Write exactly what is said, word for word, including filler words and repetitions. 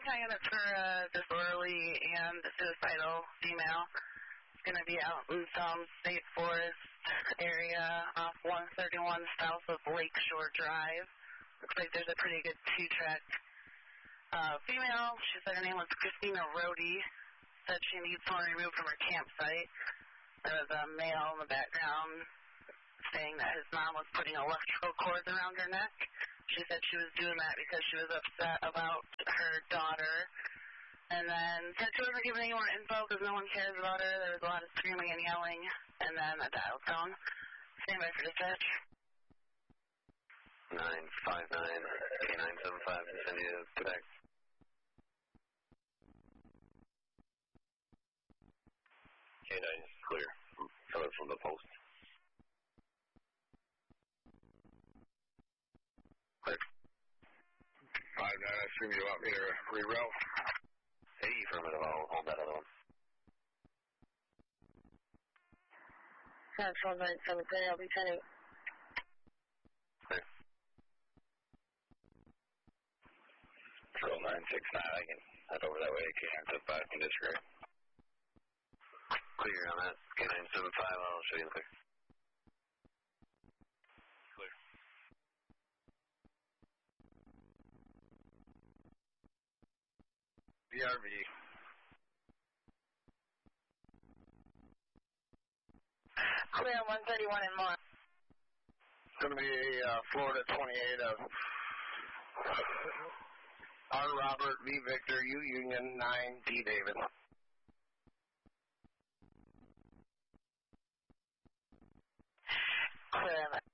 ten units for a disorderly and suicidal female. It's going to be out in some State Forest area off one thirty-one south of Lakeshore Drive. Looks like there's a pretty good two-track uh, female. She said her name was Christina Rohde. Said she needs someone removed from her campsite. There was a male in the background saying that his mom was putting electrical cords around her neck. She said she was doing that because she was upset about her daughter. And then said she wasn't giving any more info because no one cares about her. There was a lot of screaming and yelling. And then a dial tone. Stand by for dispatch. nine five nine, eight nine seven five, send you to back. K nine is clear. Coming from the post. Clear. five nine, I assume you want me to reroute? Hey, affirmative, I'll hold that other one. Central nine seven three, I'll be ten eight. Clear. Control nine six nine, I can head over that way. K nine seven five can disregard. Clear on that. K nine seven five, I'll show you the clear. Clear. B R V. Clear one thirty-one and more. It's going to be uh, Florida twenty-eight of R. Robert, V. Victor, U. Union, nine, D. David. Clear.